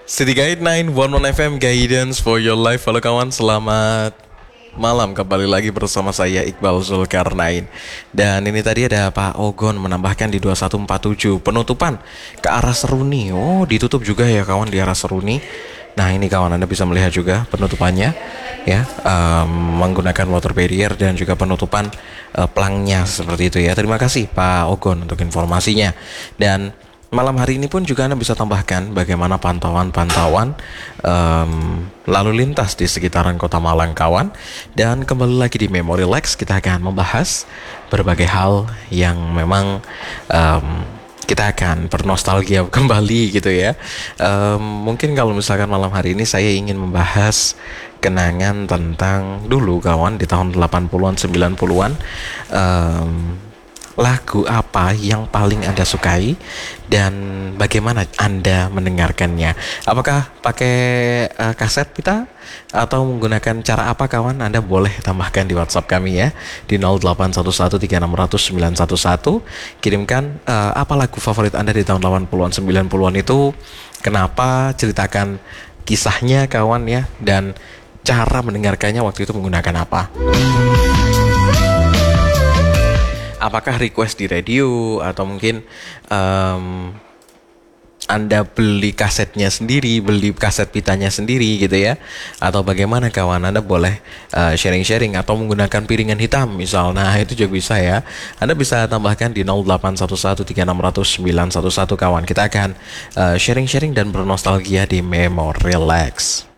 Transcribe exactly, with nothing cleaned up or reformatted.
City Guide sembilan satu satu F M Guidance for your life. Halo kawan, selamat malam. Kembali lagi bersama saya Iqbal Zulkarnain. Dan ini tadi ada Pak Ogon menambahkan di dua satu empat tujuh penutupan ke arah Seruni. Oh, ditutup juga ya kawan di arah Seruni. Nah ini kawan, Anda bisa melihat juga penutupannya ya, um, menggunakan water barrier dan juga penutupan uh, pelangnya seperti itu ya. Terima kasih Pak Ogon untuk informasinya. Dan malam hari ini pun juga Anda bisa tambahkan bagaimana pantauan-pantauan um, lalu lintas di sekitaran Kota Malang kawan. Dan kembali lagi di Memory Lex, kita akan membahas berbagai hal yang memang um, kita akan bernostalgia kembali gitu ya. um, Mungkin kalau misalkan malam hari ini saya ingin membahas kenangan tentang dulu kawan di tahun delapan puluhan sembilan puluhan. um, Lagu apa yang paling Anda sukai dan bagaimana Anda mendengarkannya? Apakah pakai uh, kaset pita atau menggunakan cara apa kawan? Anda boleh tambahkan di WhatsApp kami ya di nol delapan satu satu tiga enam nol nol sembilan satu satu. Kirimkan uh, apa lagu favorit Anda di tahun delapan puluhan sembilan puluhan itu, kenapa, ceritakan kisahnya kawan ya, dan cara mendengarkannya waktu itu menggunakan apa. Apakah request di radio atau mungkin um, Anda beli kasetnya sendiri, beli kaset pitanya sendiri gitu ya, atau bagaimana kawan? Anda boleh uh, sharing-sharing atau menggunakan piringan hitam misal. Nah itu juga bisa ya. Anda bisa tambahkan di nol delapan satu satu tiga enam nol nol sembilan satu satu kawan. Kita akan uh, sharing-sharing dan bernostalgia di Memory Relax.